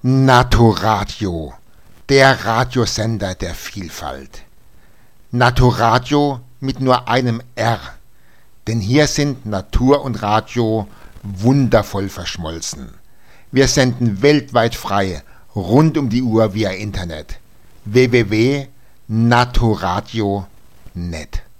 Naturadio, der Radiosender der Vielfalt. Naturadio mit nur einem R, denn hier sind Natur und Radio wundervoll verschmolzen. Wir senden weltweit frei, rund um die Uhr via Internet. www.naturadio.net